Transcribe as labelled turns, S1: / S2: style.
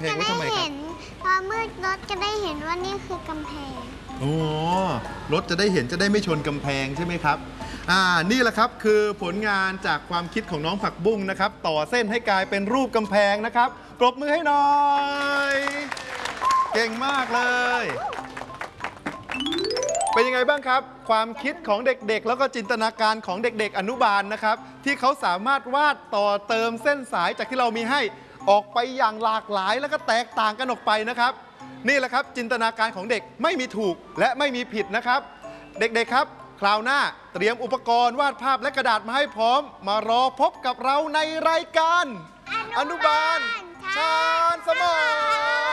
S1: งไว้ทำไมครับ
S2: พอมืดรถจะได้เห็นว่านี่คือกำแพง
S1: โอ้รถจะได้เห็นจะได้ไม่ชนกำแพงใช่ไหมครับนี่แหละครับคือผลงานจากความคิดของน้องผักบุ้งนะครับต่อเส้นให้กลายเป็นรูปกำแพงนะครับปรบมือให้หน่อยเก่งมากเลยเป็นยังไงบ้างครับความคิดของเด็กๆแล้วก็จินตนาการของเด็กๆอนุบาลนะครับที่เขาสามารถวาดต่อเติมเส้นสายจากที่เรามีให้ออกไปอย่างหลากหลายแล้วก็แตกต่างกันออกไปนะครับนี่แหละครับจินตนาการของเด็กไม่มีถูกและไม่มีผิดนะครับเด็กๆครับคราวหน้าเตรียมอุปกรณ์วาดภาพและกระดาษมาให้พร้อมมารอพบกับเราในรายการอนุบาลชาญสมอง